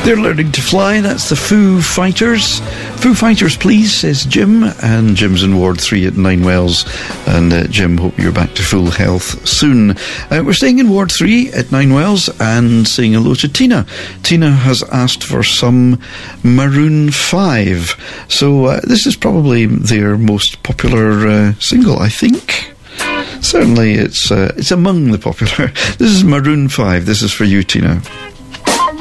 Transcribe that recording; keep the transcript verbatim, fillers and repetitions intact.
They're learning to fly. That's the Foo Fighters. Foo Fighters, please, says Jim. And Jim's in Ward three at Ninewells. And uh, Jim, hope you're back to full health soon. Uh, we're staying in Ward three at Ninewells and saying hello to Tina. Tina has asked for some Maroon five. So uh, this is probably their most popular uh, single, I think. Certainly it's, uh, it's among the popular. This is Maroon five. This is for you, Tina.